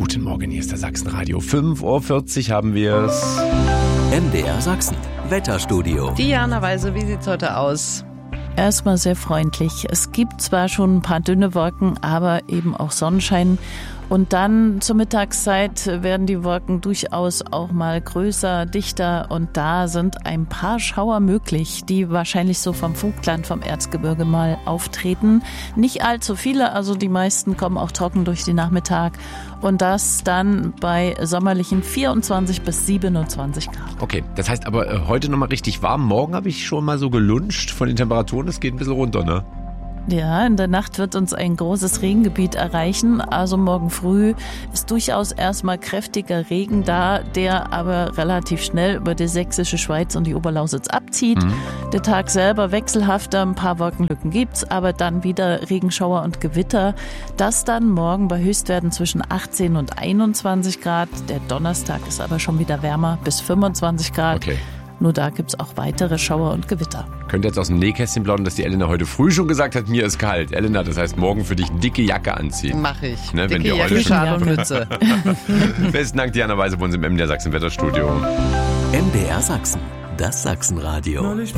Guten Morgen, hier ist der Sachsenradio. 5:40 Uhr haben wir es. MDR Sachsen, Wetterstudio. Diana Weise, wie sieht's heute aus? Erstmal sehr freundlich. Es gibt zwar schon ein paar dünne Wolken, aber eben auch Sonnenschein. Und dann zur Mittagszeit werden die Wolken durchaus auch mal größer, dichter und da sind ein paar Schauer möglich, die wahrscheinlich so vom Vogtland, vom Erzgebirge mal auftreten. Nicht allzu viele, also die meisten kommen auch trocken durch den Nachmittag und das dann bei sommerlichen 24 bis 27 Grad. Okay, das heißt aber heute nochmal richtig warm. Morgen habe ich schon mal so gelunscht von den Temperaturen, es geht ein bisschen runter, ne? Ja, in der Nacht wird uns ein großes Regengebiet erreichen. Also morgen früh ist durchaus erstmal kräftiger Regen da, der aber relativ schnell über die sächsische Schweiz und die Oberlausitz abzieht. Der Tag selber wechselhafter, ein paar Wolkenlücken gibt's, aber dann wieder Regenschauer und Gewitter. Das dann morgen bei Höchstwerten zwischen 18 und 21 Grad. Der Donnerstag ist aber schon wieder wärmer, bis 25 Grad. Okay. Nur da gibt's auch weitere Schauer und Gewitter. Könnt ihr jetzt aus dem Nähkästchen plaudern, dass die Elena heute früh schon gesagt hat, mir ist kalt. Elena, das heißt morgen für dich dicke Jacke anziehen. Mach ich. Ne, wenn Dicke die heute Jacke, schon- Schal und Mütze. Besten Dank, Diana Weise, bei uns im MDR Sachsen Wetterstudio. MDR Sachsen, das Sachsenradio.